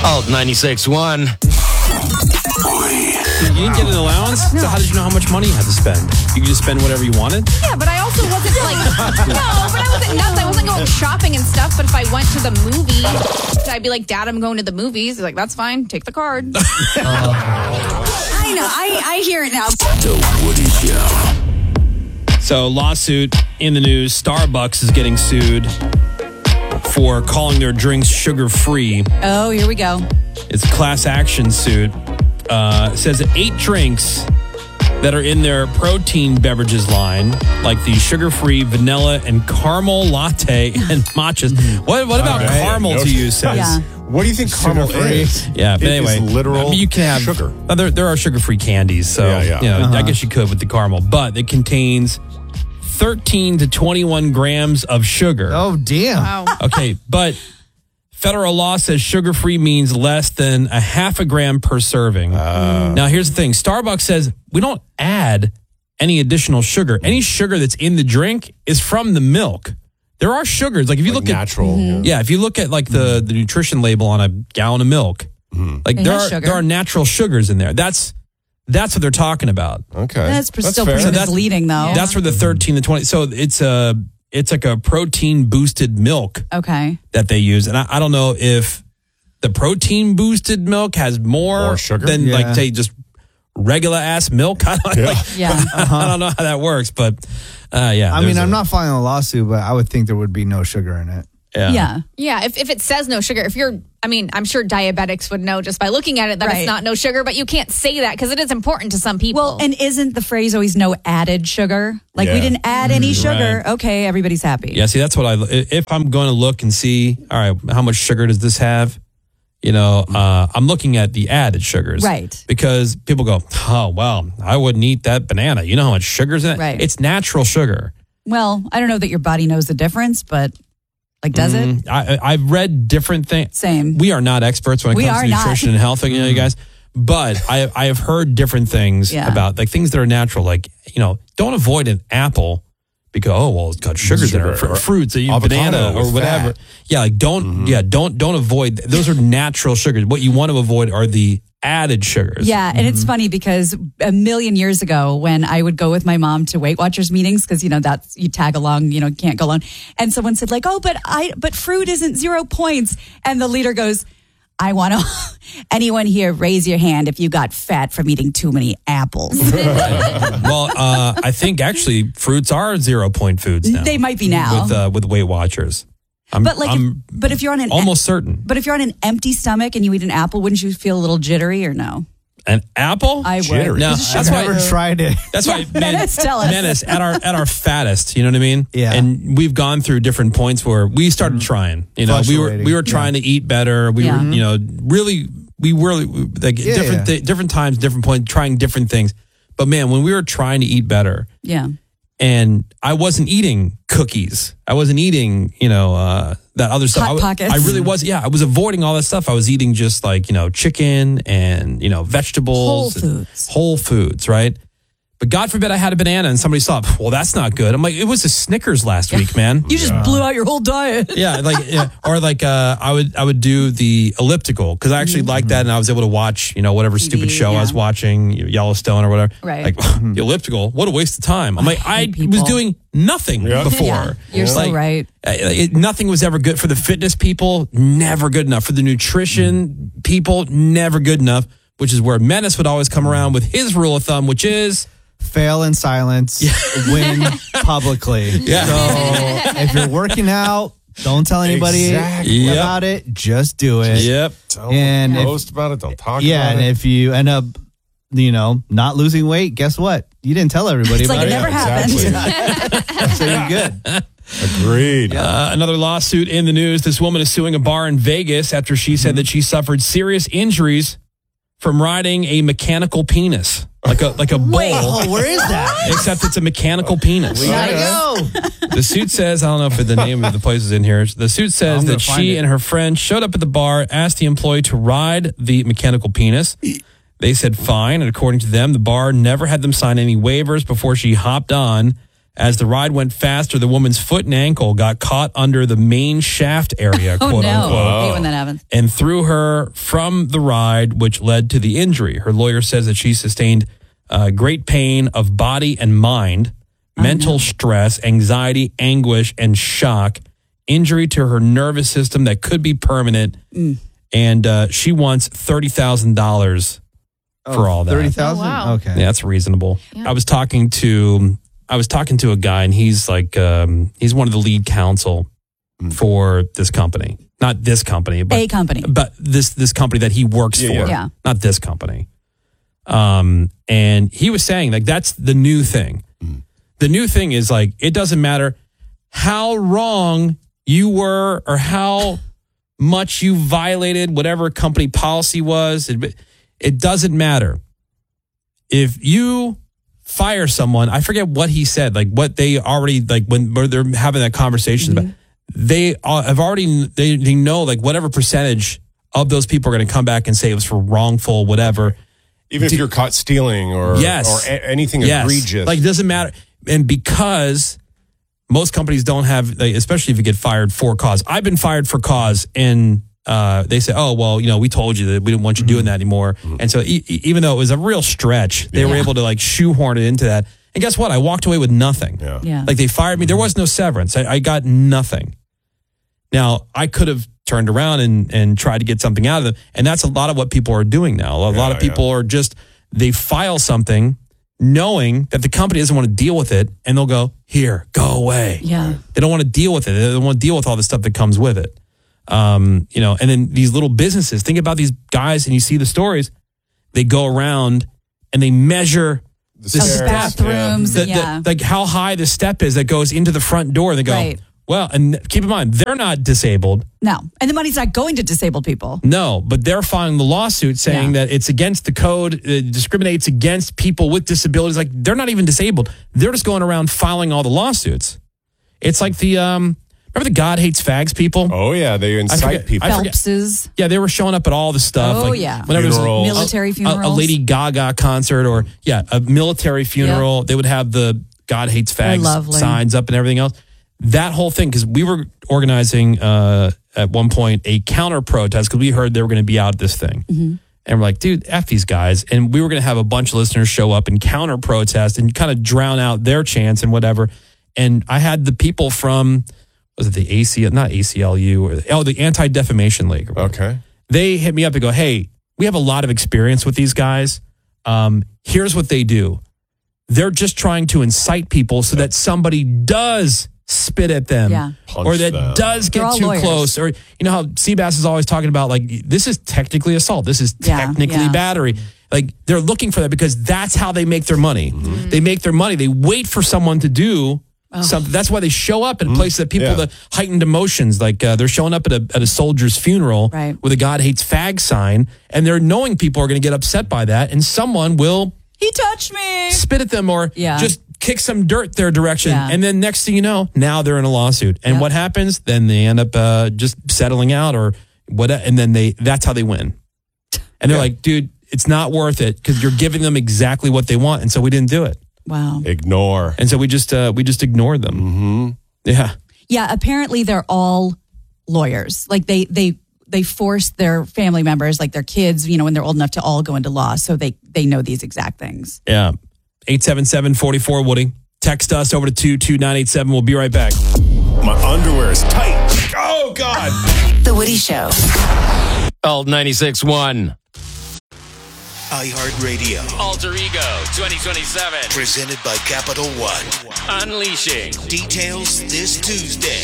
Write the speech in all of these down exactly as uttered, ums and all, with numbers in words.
Alt ninety-six point one. You didn't get an allowance? No. So how did you know how much money you had to spend? You could just spend whatever you wanted? Yeah, but I also wasn't like, no, but I wasn't nuts. I wasn't going shopping and stuff. But if I went to the movie, I'd be like, Dad, I'm going to the movies. He's like, that's fine. Take the card. uh, I know. I, I hear it now. The Woody Show. So, lawsuit in the news. Starbucks is getting sued for calling their drinks sugar-free. Oh, here we go. It's a class action suit. Uh, it says that eight drinks that are in their protein beverages line, like the sugar-free vanilla and caramel latte and matchas. What, what about right. caramel no, to you, says? Yeah. What do you think caramel is? Yeah, but it anyway. Is literal I mean, you can have, sugar. Uh, there, there are sugar-free candies, so yeah, yeah. you know, Uh-huh. I guess you could with the caramel. But it contains thirteen to twenty-one grams of sugar. Oh, damn. Wow. Okay, but federal law says sugar-free means less than a half a gram per serving. Uh, Now, here's the thing. Starbucks says we don't add any additional sugar. Any sugar that's in the drink is from the milk. There are sugars. Like if you like look natural. at Yeah. yeah, if you look at like the, the nutrition label on a gallon of milk, like It there has are sugar. there are natural sugars in there. That's that's what they're talking about. Okay. That's, That's still fair. pretty So that's- misleading, though. That's where the thirteen to twenty. So it's a it's like a protein boosted milk Okay. that they use, and I, I don't know if the protein boosted milk has more, More sugar? than Yeah. like say just regular ass milk. I don't, Yeah. like, Yeah. I don't know how that works, but uh, yeah. I there's mean, I'm a- not filing a lawsuit, but I would think there would be no sugar in it. Yeah. Yeah. Yeah, if, if it says no sugar, if you're, I mean, I'm sure diabetics would know just by looking at it that Right. it's not no sugar, but you can't say that because it is important to some people. Well, and isn't the phrase always no added sugar? Like, we Yeah. didn't add any sugar. Right. Okay, everybody's happy. Yeah, see, that's what I. If I'm going to look and see, all right, how much sugar does this have? You know, uh, I'm looking at the added sugars, Right. Because people go, oh well, I wouldn't eat that banana. You know how much sugar's in it? Right. It's natural sugar. Well, I don't know that your body knows the difference, but like, does it? Mm, I, I've read different things. Same. We are not experts when it We comes are to not. nutrition and health, you know, you guys. But I, I have heard different things Yeah. about like things that are natural. Like, you know, don't avoid an apple because oh well, it's got sugars in Sugar it. Fr- or fruits, or avocado banana or with whatever. fat. Yeah, like don't yeah don't don't avoid. Those are natural sugars. What you want to avoid are the added sugars. Yeah, and it's funny because a million years ago when I would go with my mom to Weight Watchers meetings, because you know that's you tag along, you know, can't go alone. And someone said like, "Oh, but I but fruit isn't zero points." And the leader goes, "I want to anyone here raise your hand if you got fat from eating too many apples." Well, uh, I think actually fruits are zero point foods now. They might be now. with uh, with Weight Watchers. I'm, But like, I'm if, but if you're on an almost certain. but if you're on an empty stomach and you eat an apple, wouldn't you feel a little jittery or no? An apple? I would. Jittery. No, It's that's I've why. never tried it. That's why, man, Menace, tell us. Menace at our at our fattest. You know what I mean? Yeah. And we've gone through different points where we started trying. You know, we were Fluctuating. we were trying to eat better. We Yeah. were, you know, really we were like Yeah, different yeah. Th- different times, different points, trying different things. But man, when we were trying to eat better, Yeah. and I wasn't eating cookies. I wasn't eating, you know, uh, that other stuff. Hot I, w- Pockets. I really was. Yeah, I was avoiding all that stuff. I was eating just like, you know, chicken and, you know, vegetables. Whole and foods. Whole foods, right? But God forbid I had a banana and somebody saw, well, that's not good. I'm like, it was a Snickers last week, man. You just blew out your whole diet. Yeah, like yeah. or like uh, I would I would do the elliptical because I actually liked that and I was able to watch, you know, whatever stupid T V, show I was yeah. watching, Yellowstone or whatever. Right. Like the elliptical, what a waste of time. I'm like I hate people. was doing nothing Yeah. before. Yeah, you're so Like, right. uh, It, nothing was ever good for the fitness people. Never good enough for the nutrition people. Never good enough. Which is where Menace would always come around with his rule of thumb, which is Fail in silence, win publicly. Yeah. So if you're working out, don't tell anybody Exactly. Yep. about it. Just do it. yep. Don't And if- post about it. Don't talk Yeah, about and it. if you end up, you know, not losing weight, guess what? You didn't tell everybody It's about like it it. never happened. Exactly. So you're good. Agreed. Uh, another lawsuit in the news. This woman is suing a bar in Vegas after she said that she suffered serious injuries from riding a mechanical penis, like a like a bull. Oh, where is that? Except it's a mechanical penis. We gotta go. The suit says, I don't know if the name of the place is in here. The suit says I'm gonna that find she it. and her friend showed up at the bar, asked the employee to ride the mechanical penis. They said fine, and according to them, the bar never had them sign any waivers before she hopped on. As the ride went faster, the woman's foot and ankle got caught under the main shaft area, Oh quote no! unquote. I hate when that happens. and threw her from the ride, which led to the injury. Her lawyer says that she sustained uh, great pain of body and mind, mental stress, anxiety, anguish, and shock, injury to her nervous system that could be permanent. Mm. And uh, she wants thirty thousand dollars for Oh, all that. thirty thousand Oh, wow. Okay. Yeah, that's reasonable. Yeah. I was talking to I was talking to a guy, and he's like um, he's one of the lead counsel for this company. Not this company, but A company. but this this company that he works Yeah, for. yeah. Yeah. Not this company. Um, and he was saying like that's the new thing. The new thing is like it doesn't matter how wrong you were or how much you violated whatever company policy was. It, it doesn't matter. If you fire someone, I forget what he said, like what they already, like when they're having that conversation, Mm-hmm. about, they uh, have already, they, they know like whatever percentage of those people are going to come back and say it was for wrongful, whatever. Even if you're caught stealing or, Yes. or a- anything Yes. egregious. Like, it doesn't matter. And because most companies don't have, like, especially if you get fired for cause. I've been fired for cause, and uh, they say, oh, well, you know, we told you that we didn't want you doing that anymore. And so e- e- even though it was a real stretch, they were able to like shoehorn it into that. And guess what? I walked away with nothing. Yeah. Yeah. Like they fired me. There was no severance. I, I got nothing. Now, I could have turned around and, and tried to get something out of them. And that's a lot of what people are doing now. A lot Yeah, of people are just, they file something knowing that the company doesn't want to deal with it. And they'll go, here, go away. Yeah. They don't want to deal with it. They don't want to deal with all the stuff that comes with it. Um, you know, and then these little businesses, think about these guys and you see the stories, they go around and they measure the stairs, steps, bathrooms, the- the- yeah. like how high the step is that goes into the front door. They go, Right. well, and keep in mind, they're not disabled. No. And the money's not going to disabled people. No, but they're filing the lawsuit saying Yeah. that it's against the code, it discriminates against people with disabilities. Like they're not even disabled. They're just going around filing all the lawsuits. It's like the, um, remember the God Hates Fags people? Oh, yeah. They incite forget- people. I forget- Phelps's. Yeah, they were showing up at all the stuff. Oh, like, yeah. Whenever it was Funerals. a- Military a- funerals. A, Lady Gaga concert or, yeah, a military funeral. They would have the God Hates They're Fags lovely. signs up and everything else. That whole thing, because we were organizing uh, at one point a counter protest because we heard they were going to be out at this thing. Mm-hmm. And we're like, dude, F these guys. And we were going to have a bunch of listeners show up and counter protest and kind of drown out their chants and whatever. And I had the people from, was it the A C L, not A C L U, or oh, the Anti-Defamation League. Okay. They hit me up and go, hey, we have a lot of experience with these guys. Um, here's what they do. They're just trying to incite people so that somebody does spit at them Yeah. Punch or that them. does They're get all too lawyers. close. Or, you know how Seabass is always talking about, like, this is technically assault. This is Yeah, technically yeah. battery. Like, they're looking for that because that's how they make their money. Mm-hmm. They make their money. They wait for someone to do something. That's why they show up in places that people, Mm-hmm. Yeah. the heightened emotions, like uh, they're showing up at a, at a soldier's funeral Right. with a God Hates Fag sign, and they're knowing people are going to get upset by that, and someone will He touched me. spit at them or Yeah. just kick some dirt their direction. Yeah. And then next thing you know, now they're in a lawsuit. And Yep. what happens? Then they end up uh, just settling out or what, and then they, that's how they win. And they're Yeah. like, dude, it's not worth it because you're giving them exactly what they want. And so we didn't do it. Wow. Ignore. And so we just, uh, we just ignored them. Mm-hmm. Yeah. Yeah, apparently they're all lawyers. Like they they they force their family members, like their kids, you know, when they're old enough to all go into law, so they they know these exact things. Yeah. eight seven seven, four four, Woody. Text us over to two two nine eight seven. We'll be right back. My underwear is tight. Oh, God. The Woody Show. Alt ninety-six point one. iHeartRadio, Alter Ego twenty twenty-seven. presented by Capital One. Unleashing. Details this Tuesday.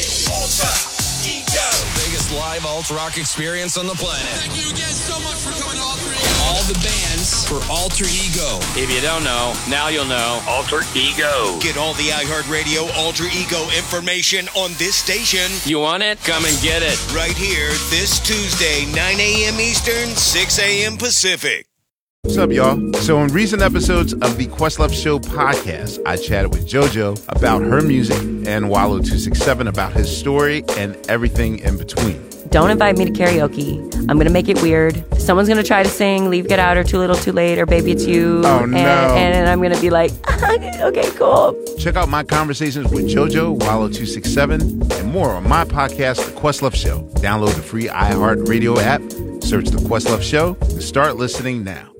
Biggest live alt rock experience on the planet. Thank you again so much for coming to Alter Ego. All the bands for Alter Ego. If you don't know, now you'll know. Alter Ego. Get all the iHeartRadio Alter Ego information on this station You want it? Come and get it. right here this Tuesday, nine a.m. Eastern, six a.m. Pacific. What's up, y'all? So in recent episodes of the Questlove Show podcast, I chatted with JoJo about her music and Wallow two six seven about his story and everything in between. Don't invite me to karaoke. I'm going to make it weird. someone's going to try to sing Leave, Get Out, or Too Little, Too Late, or Baby It's You. Oh, and, no. And, and I'm going to be like, okay, cool. Check out my conversations with JoJo, Wallow two six seven, and more on my podcast, The Questlove Show. Download the free iHeartRadio app, search The Questlove Show, and start listening now.